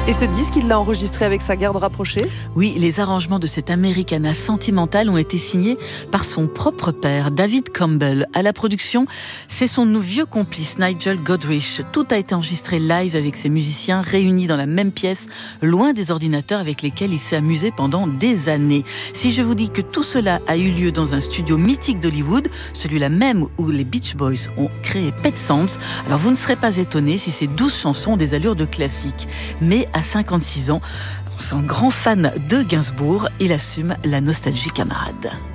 Et ce disque, il l'a enregistré avec sa garde rapprochée ? Oui, les arrangements de cet Americana sentimental ont été signés par son propre père, David Campbell. À la production, c'est son vieux complice, Nigel Godrich. Tout a été enregistré live avec ses musiciens réunis dans la même pièce, loin des ordinateurs avec lesquels il s'est amusé pendant des années. Si je vous dis que tout cela a eu lieu dans un studio mythique d'Hollywood, celui-là même où les Beach Boys ont créé Pet Sounds, alors vous ne serez pas étonné si ces 12 chansons ont des allures de classique. Mais à 56 ans, sans grand fan de Gainsbourg, il assume la nostalgie camarade.